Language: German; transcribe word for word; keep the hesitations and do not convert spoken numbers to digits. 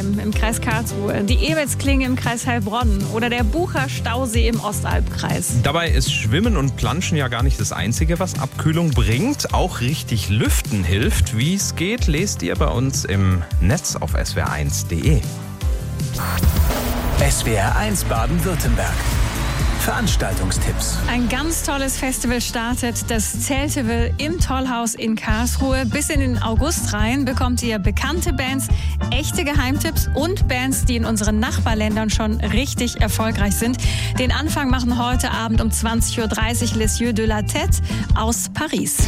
Schwalm im Kreis Karlsruhe, die Ebertsklinge im Kreis Heilbronn oder der Bucher Stausee im Ostalbkreis. Dabei ist Schwimmen und Planschen ja gar nicht das Einzige, was Abkühlung bringt. Auch richtig lüften hilft. Wie es geht, lest ihr bei uns im Netz auf s w r eins punkt d e. S W R eins Baden-Württemberg. Veranstaltungstipps. Ein ganz tolles Festival startet, das Zelteville im Tollhaus in Karlsruhe. Bis in den August rein bekommt ihr bekannte Bands, echte Geheimtipps und Bands, die in unseren Nachbarländern schon richtig erfolgreich sind. Den Anfang machen heute Abend um zwanzig Uhr dreißig Les Yeux de la Tête aus Paris.